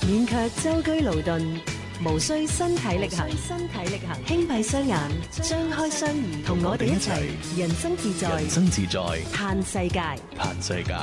免卻舟車勞頓，無需身體力行，輕閉雙眼，張開雙耳，同我哋一齊人生自在，嘆世界。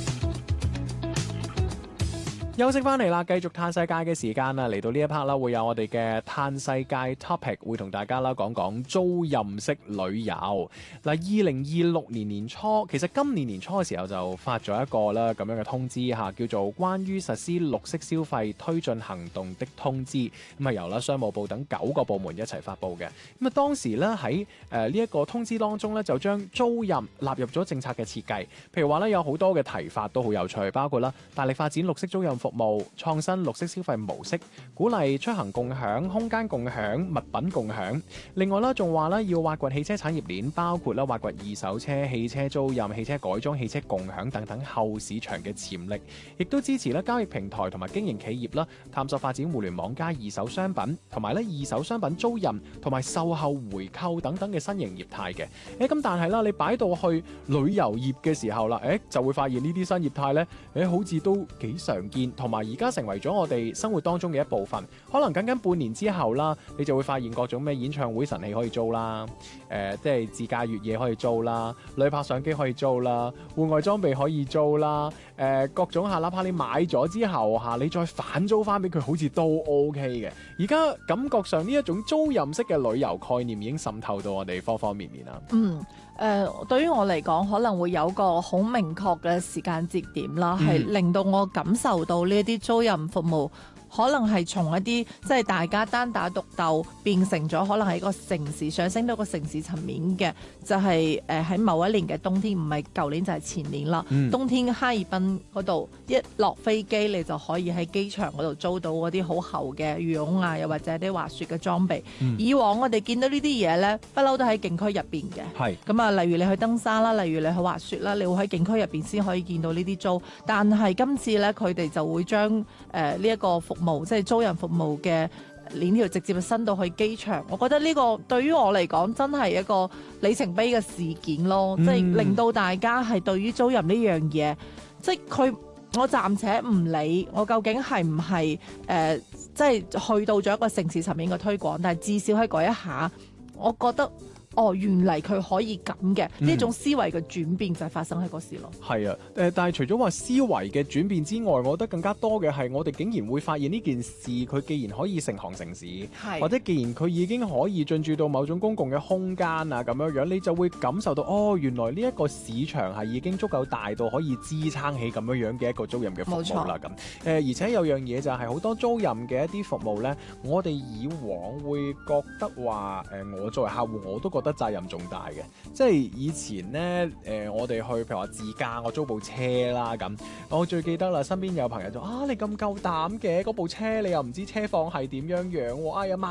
休息翻嚟啦，繼續嘆世界嘅時間啦，嚟到呢一 part 啦，會有我哋嘅嘆世界 topic， 會同大家啦講講租賃式旅遊。嗱，2026年年初，其實今年年初嘅時候就發咗一個啦咁樣嘅通知嚇，叫做關於實施綠色消費推進行動的通知，咁啊由啦商務部等9個部門一齊發布嘅。咁啊當時咧喺呢一個通知當中咧，就將租賃納入咗政策嘅設計，譬如話咧有好多嘅提法都好有趣，包括啦大力發展綠色租賃服務、創新綠色消費模式、鼓勵出行共享、空間共享、物品共享。另外啦，仲話咧要挖掘汽車產業鏈，包括啦挖掘二手車、汽車租賃、汽車改裝、汽車共享等等後市場嘅潛力，亦都支持咧交易平台同埋經營企業啦，探索發展互聯網加二手商品，同埋咧二手商品租賃同埋售後回購等等嘅新型業態嘅。咁但係啦，你擺到去旅遊業嘅時候啦，就會發現呢啲新業態咧，好似都幾常見，同埋而家成為咗我哋生活當中嘅一部分。可能僅僅半年之後啦，你就會發現各種咩演唱會神器可以租啦，即係自駕越野可以租啦，旅拍相機可以租啦，戶外裝備可以租啦，各種哪怕你買咗之後你再反租翻俾佢，好似都 OK 嘅。而家感覺上呢一種租賃式嘅旅遊概念已經滲透到我哋方方面面啦。 對於我嚟講，可能會有個好明確嘅時間節點啦，係令到我感受到呢一啲租賃服務可能係從一啲即係大家單打獨鬥變成咗可能係一個城市上升到個城市層面嘅，就係喺某一年嘅冬天，唔係舊年就係前年啦。冬天哈爾濱嗰度一落飛機，你就可以喺機場嗰度租到嗰啲好厚嘅羽絨啊，又或者啲滑雪嘅裝備。以往我哋見到呢啲嘢呢，不嬲都喺景區入邊嘅。係咁啊，例如你去登山啦，例如你去滑雪啦，你會喺景區入邊先可以見到呢啲租。但係今次呢，佢哋就會將呢一個服務即係租賃服務嘅鏈條直接伸到去機場，我覺得呢個對於我嚟講真係一個里程碑嘅事件咯，即係令到大家係對於租賃呢樣嘢，即係佢我暫且唔理我究竟係唔係即係去到咗一個城市層面嘅推廣，但係至少喺嗰一下，我覺得原嚟佢可以咁嘅呢種思維嘅轉變就係發生喺嗰時咯。係啊， 但係除咗話思維嘅轉變之外，我覺得更加多嘅係我哋竟然會發現呢件事，佢既然可以成行成市，或者既然佢已經可以進駐到某種公共嘅空間啊咁樣樣，你就會感受到原來呢一個市場係已經足夠大到可以支撐起咁樣樣嘅一個租賃嘅服務啦咁。而且有樣嘢就係好多租賃嘅一啲服務呢，我哋以往會覺得話我作為客戶我都覺得責任重大嘅，即係以前呢，我哋去譬如話自駕，我租部車啦咁，我最記得啦，身邊有朋友就你咁夠膽嘅，嗰部車你又唔知車況係點樣樣，哎呀